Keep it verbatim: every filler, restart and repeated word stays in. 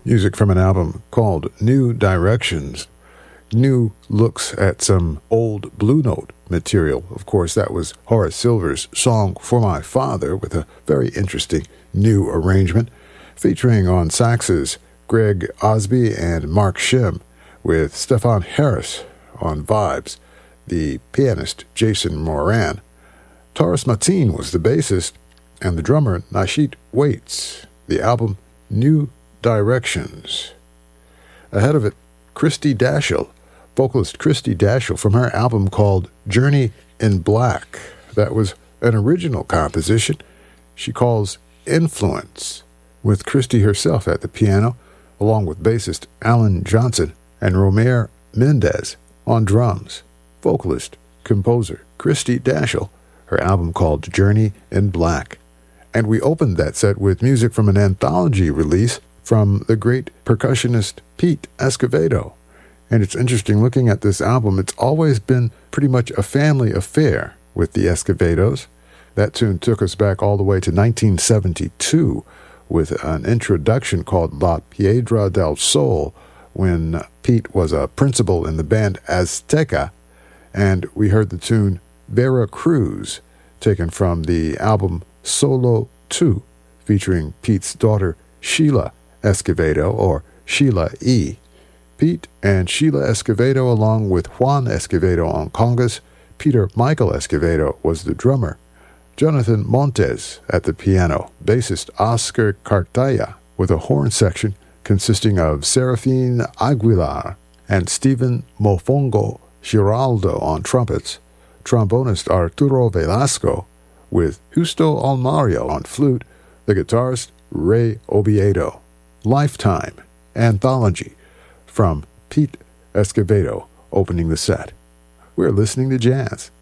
Music from an album called New Directions. New looks at some old Blue Note material. Of course, that was Horace Silver's Song for My Father with a very interesting new arrangement featuring on saxes Greg Osby and Mark Shim, with Stefan Harris on vibes, the pianist Jason Moran. Taurus Mateen was the bassist, and the drummer Nashit Waits. The album New Directions. Ahead of it, Christy Dashiell, vocalist Christy Dashiell, from her album called Journey in Black. That was an original composition she calls Influence, with Christy herself at the piano, along with bassist Alan Johnson and Romer Mendez on drums. Vocalist, composer Christy Dashiell, her album called Journey in Black. And we opened that set with music from an anthology release from the great percussionist Pete Escovedo. And it's interesting looking at this album, it's always been pretty much a family affair with the Escovedos. That tune took us back all the way to nineteen seventy-two with an introduction called La Piedra del Sol, when Pete was a principal in the band Azteca, and we heard the tune Vera Cruz, taken from the album Solo two, featuring Pete's daughter Sheila Escovedo, or Sheila E. Pete and Sheila Escovedo, along with Juan Escovedo on congas. Peter Michael Escovedo was the drummer. Jonathan Montes at the piano. Bassist Oscar Cartaya with a horn section consisting of Serafin Aguilar and Stephen Mofongo Giraldo on trumpets. Trombonist Arturo Velasco with Justo Almario on flute. The guitarist Ray Obiedo. Lifetime Anthology from Pete Escovedo opening the set. We're listening to jazz.